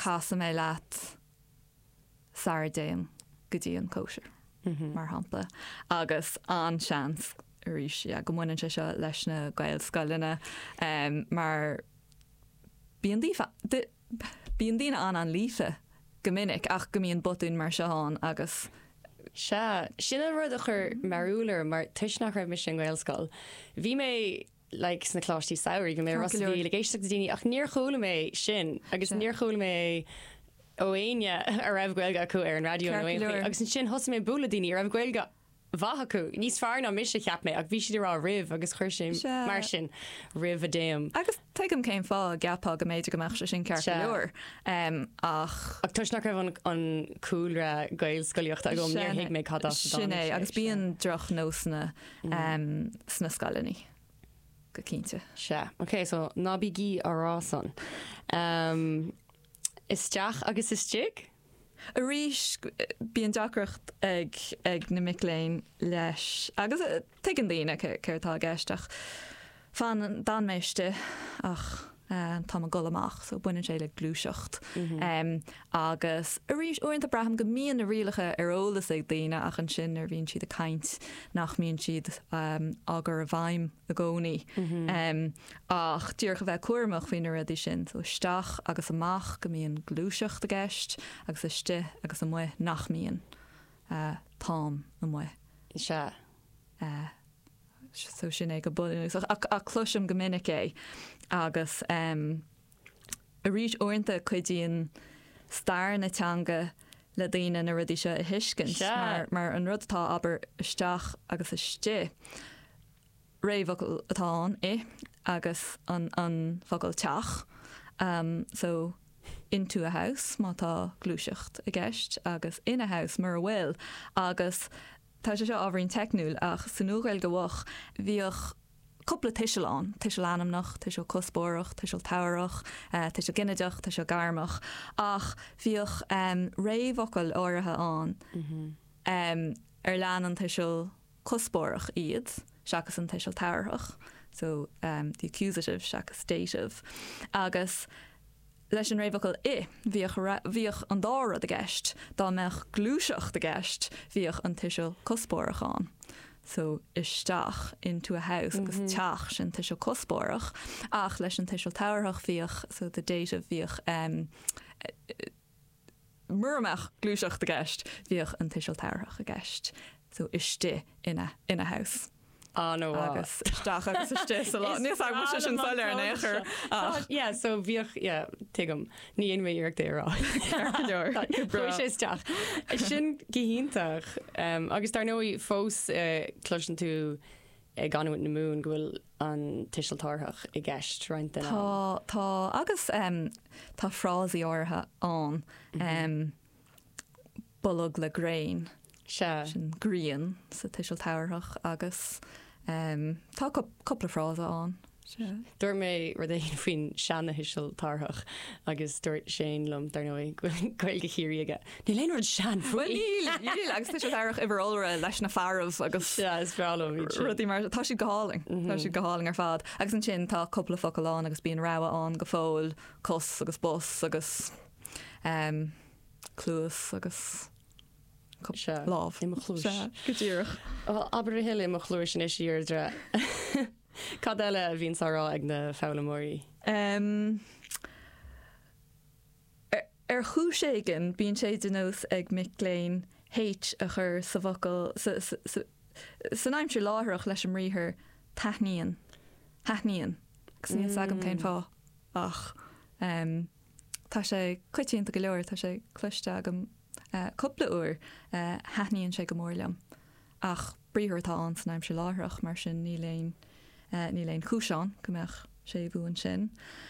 Casa mé leat Saturdayn go dtíon kosher mar hapla agus an seans ríis go muine seo leis na gail scoilena mar bíon dína an lífe gomininic ach go mííon botún mar seán agus sinna rud a chur marúler mar tuisnach raibh me sin gailscoil. Bhí mé sna chlátí saoirí go mé rasí le géisteach daoine ach níor chola mé sin agus níor chola mé óaine a raibh gailga acu ar an radio agus an sin thosa mé bula daoine ar raibh gailga bhatha acu. Níos fearr ná mis cheap mé ach bhí siad rá rih agus chuir sin mar sin rih a déim. Agus teigem céim fá gapá go méidir go meach sin cear leor ach tuisnach raibh an coolra gail scoilíocht a go níor hiag mé cadá sinné agus bíon droch nósna sna scalaní go cínte. Ok, so nábí gí arásan. Is teach agus is tíig? A rís bíon dacracht ag na miléin leis agus tegan daine chuirtá geisteach fan dan méiste ach tá a golamach so buine sé le glúisecht agus a rís orintanta braham go mííon na rialacha arolalas ag daine ach an sin ar bhíonn siad a caint nach míonn siad agur a bhaim a gcónaí ach dúr go bheith cuairmach faoin ruí sin so isteach agus amach go mííon glúisecht a gceist agus iste agus a mu nach mííon tám a mu so sin é go buú a cloisiom go minic é agus a rís orintanta chuidíon stair na teanga le daine na rudí se a hiiscin mar an rudtá aber isteach agus iste réhhacail atá agus an focail teach so into a house má tá glúiseacht a gceist agus ina house mar bhfuil agus tá sé seo ábharín technúil ach san núgail go bhach bhíoch coppla tiisiil anamnach, tiisiil cospóireach, tiisiil towerach, tiisiil ginnedeach, tiisiil garmach ach bhíoch réhhacail áirithe an ar leanan tiisiil cospóireach iad seachas an tiisiil towerach so the accusative seachas dative agus leis an réhhacail bhíoch an dára a gceist dá meach glúiseach a gceist bhíoch an tiisiil cospóireach an. So isteach into a house agus teach sin tiisiil cospóireach ach leis an tiisiil towerach bhíoch so the data bhíoch murmach glúiseach a gceist bhíoch an tiisiil towerach a gceist so iste ina house. No agus isteach agus iste a lot níos ag mu sin fáil ar an éair so bhíoch tuigem ní aon mé iarach dé rá sé isteach sin gihíntaach agus tar nóí fós cloisian tú ag ganhaint na mún go bhfuil an tiisiil tarthach i gceist roiint tá agus tá frásaí áirithe an bolog le grain sin grian sa tiisiil towerach agus tá coppla frása an. Dúir mé rud é faoin seanna hiisiil tarthach agus dúirt sin lom dar nó goil go chií aige. Ní léon rud sean fuil agus tiisiil towerach ibarolra leis na fearmh agus is bhrálum rudí mar tá si goáling tá si goáling ar fad agus an sin tá coppla focailán agus bíon rah an go fóil cos agus bos agus clúas agus láh gotíirech. Aber heile mo chlúir sin is dre. Cad eile a bhín sará ag na fálamóí? Ar chúséigen bíonn sé den nós ag miléin héit a chur sa bhacail san aimimsir láthach leis an ríthair taithníon gus níos agam céim fá ach tá sé cuitíonnta go leor tá sé cluiste agam coppla uair haithníonn sé go mórlam ach bríthirtá an san aimimsir láthach mar sin ní léon chúiseán gombeach sé bhuain sin.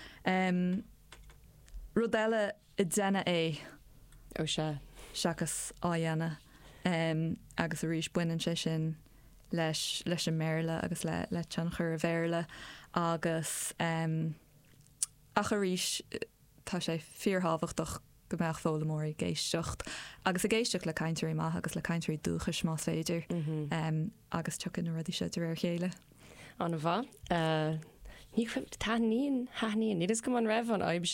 Rud eile I déine é ó se seachas á dhéana agus a rís buinean sé sin leis an méile agus le an chur a bhéirle agus ach a rís tá sé fíorthábhachtach go meach fólamóí géistecht agus a géisteach le caiintirí maith agus le caiintirí dúchas más féidir agus tucin na rudí sé ar chéile. An bha ní haníon ní is go an raibh an